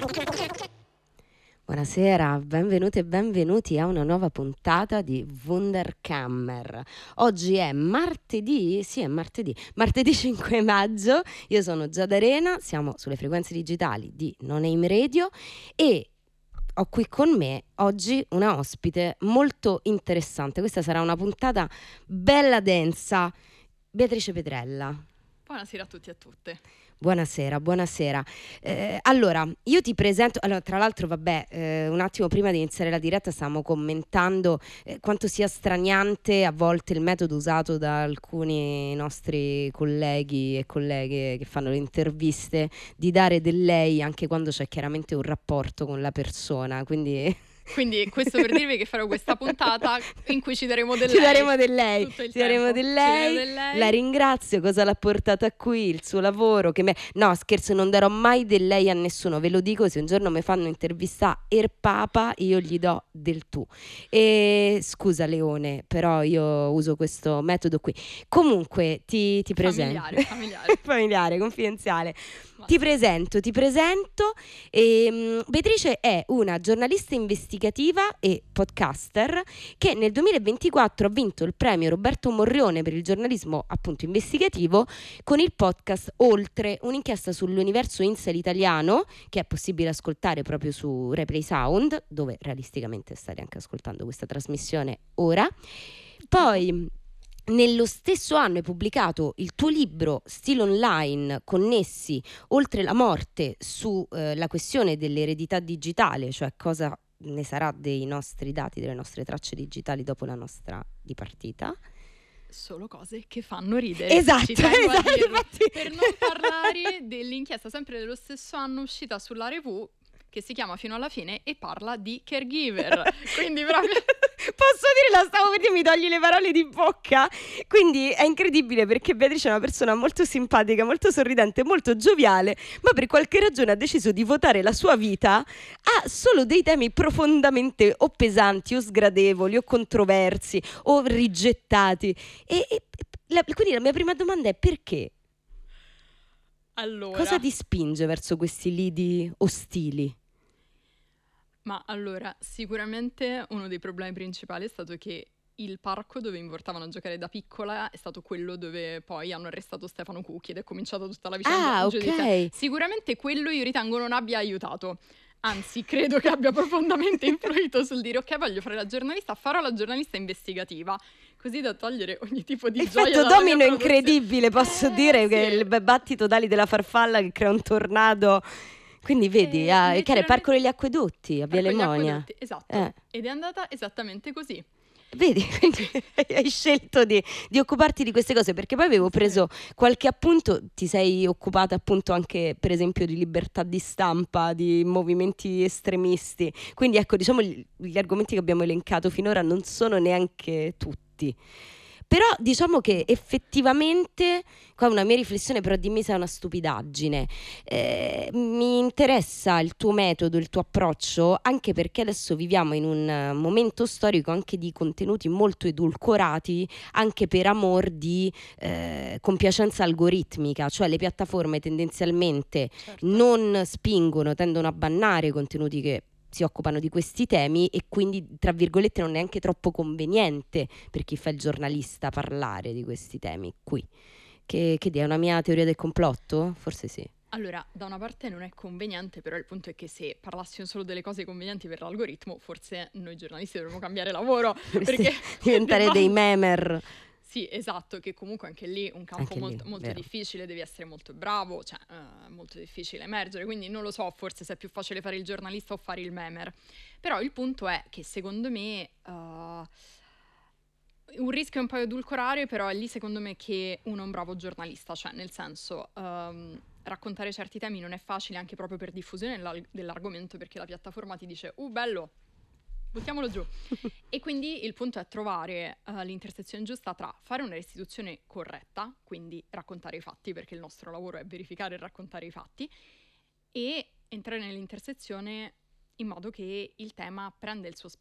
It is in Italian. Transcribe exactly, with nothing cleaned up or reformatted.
Buonasera, benvenuti e benvenuti a una nuova puntata di Wunderkammer. Oggi è martedì, sì è martedì, martedì cinque maggio, io sono Giada Arena, siamo sulle frequenze digitali di Non Aim Radio e ho qui con me oggi una ospite molto interessante. Questa sarà una puntata bella densa, Beatrice Petrella. Buonasera a tutti e a tutte. Buonasera, buonasera. Eh, allora, io ti presento, allora, tra l'altro, vabbè, eh, un attimo prima di iniziare la diretta stavamo commentando eh, quanto sia straniante a volte il metodo usato da alcuni nostri colleghi e colleghe che fanno le interviste di dare del lei anche quando c'è chiaramente un rapporto con la persona, quindi... Quindi questo per dirvi che farò questa puntata in cui ci daremo del ci lei. Daremo del lei. Tutto il Ci daremo tempo. del Ci lei. daremo del lei. La ringrazio, cosa l'ha portata qui, il suo lavoro. Che me... No, scherzo, non darò mai del lei a nessuno. Ve lo dico, se un giorno mi fanno intervistare Er Papa, io gli do del tu. E scusa Leone, però io uso questo metodo qui. Comunque ti, ti presento. Familiare, familiare. Familiare, confidenziale. Ma Ti sì. presento, ti presento. E, um, Beatrice è una giornalista investigativa e podcaster che nel duemilaventiquattro ha vinto il premio Roberto Morrione per il giornalismo appunto investigativo con il podcast Oltre, un'inchiesta sull'universo incel italiano che è possibile ascoltare proprio su Replay Sound, dove realisticamente state anche ascoltando questa trasmissione ora. Poi nello stesso anno hai pubblicato il tuo libro Stile Online connessi oltre la morte sulla eh, questione dell'eredità digitale, cioè cosa ne sarà dei nostri dati, delle nostre tracce digitali dopo la nostra dipartita. Solo cose che fanno ridere. Esatto, Ci tengo esatto, a dirlo. infatti. Per non parlare dell'inchiesta sempre dello stesso anno uscita sulla Revue che si chiama Fino alla fine e parla di caregiver. Quindi proprio... Posso dire, la stavo per dire, mi togli le parole di bocca. Quindi è incredibile perché Beatrice è una persona molto simpatica, molto sorridente, molto gioviale, ma per qualche ragione ha deciso di votare la sua vita a solo dei temi profondamente o pesanti o sgradevoli o controversi o rigettati. E, e la, quindi la mia prima domanda è: perché? Allora... Cosa ti spinge verso questi lidi ostili? Ma allora, sicuramente uno dei problemi principali è stato che il parco dove mi portavano a giocare da piccola è stato quello dove poi hanno arrestato Stefano Cucchi ed è cominciata tutta la vicenda Ah, giudiziaria. ok. Sicuramente quello io ritengo non abbia aiutato. Anzi, credo che abbia profondamente influito sul dire ok, voglio fare la giornalista, farò la giornalista investigativa, così da togliere ogni tipo di gioia Effetto dalla domino mia incredibile, posso Eh, dire che sì. il battito tali della farfalla che crea un tornado. Quindi vedi, Eh, ah, che era il letteralmente- Parco degli Acquedotti a Via Parco degli Lemonia. Acquedotti, esatto. Eh. Ed è andata esattamente così. Vedi, quindi hai scelto di, di occuparti di queste cose, perché poi avevo Sì. preso qualche appunto, ti sei occupata appunto anche per esempio di libertà di stampa, di movimenti estremisti, quindi ecco, diciamo gli, gli argomenti che abbiamo elencato finora non sono neanche tutti. Però diciamo che effettivamente, qua è una mia riflessione, però dimmi se è una stupidaggine, eh, mi interessa il tuo metodo, il tuo approccio, anche perché adesso viviamo in un eh, momento storico anche di contenuti molto edulcorati, anche per amor di eh, compiacenza algoritmica, cioè le piattaforme tendenzialmente Certo. non spingono, tendono a bannare contenuti che si occupano di questi temi e quindi tra virgolette non è neanche troppo conveniente per chi fa il giornalista parlare di questi temi qui. Che, che è una mia teoria del complotto? Forse sì. Allora, da una parte non è conveniente, però il punto è che se parlassimo solo delle cose convenienti per l'algoritmo, forse noi giornalisti dovremmo cambiare lavoro, perché diventare dei memer. Sì, esatto, che comunque anche lì un campo Anche lì, molto, molto vero. difficile, devi essere molto bravo, cioè eh, molto difficile emergere, quindi non lo so forse se è più facile fare il giornalista o fare il memer. Però il punto è che secondo me uh, un rischio è un po' edulcorare, però è lì secondo me che uno è un bravo giornalista, cioè nel senso um, raccontare certi temi non è facile anche proprio per diffusione dell'argomento, perché la piattaforma ti dice uh bello, buttiamolo giù. E quindi il punto è trovare uh, l'intersezione giusta tra fare una restituzione corretta, quindi raccontare i fatti, perché il nostro lavoro è verificare e raccontare i fatti, e entrare nell'intersezione in modo che il tema prenda il suo,